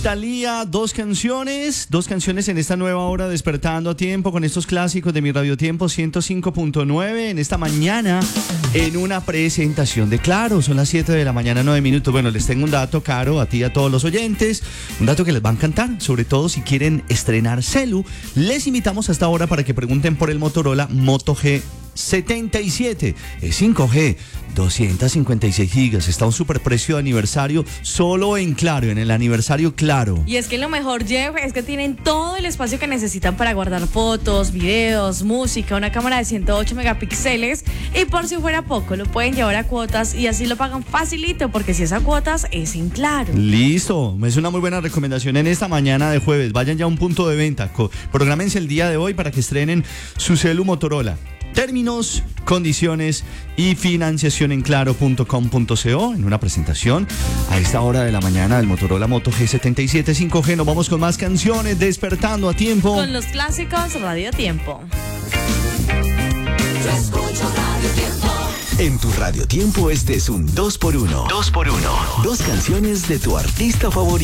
Thalía, dos canciones en esta nueva hora Despertando a Tiempo con estos clásicos de mi Radio Tiempo 105.9 en esta mañana en una presentación de Claro. Son las 7 de la mañana, 9 minutos. Bueno, les tengo un dato, Caro, a ti y a todos los oyentes, un dato que les va a encantar, sobre todo si quieren estrenar celu. Les invitamos hasta ahora para que pregunten por el Motorola Moto G77, es 5G, 256 gigas, está a un superprecio de aniversario solo en Claro, en el aniversario Claro. Y es que lo mejor, Jeff, es que tienen todo el espacio que necesitan para guardar fotos, videos, música, una cámara de 108 megapíxeles y por si fuera poco, lo pueden llevar a cuotas y así lo pagan facilito, porque si es a cuotas, es en Claro. Listo, es una muy buena recomendación en esta mañana de jueves. Vayan ya a un punto de venta, prográmense el día de hoy para que estrenen su celu Motorola. Términos, condiciones y financiación en claro.com.co en una presentación a esta hora de la mañana del Motorola Moto G77 5G. Nos vamos con más canciones, Despertando a Tiempo. Con los clásicos Radio Tiempo. Yo escucho Radio Tiempo. En tu Radio Tiempo este es un 2x1. 2x1. Dos canciones de tu artista favorito.